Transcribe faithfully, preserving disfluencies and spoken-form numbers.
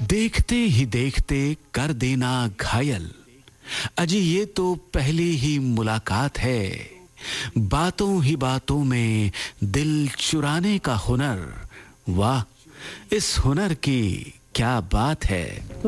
देखते ही देखते कर देना घायल। अजी ये तो पहली ही मुलाकात है। बातों ही बातों में दिल चुराने का हुनर। वाह, इस हुनर की क्या बात है।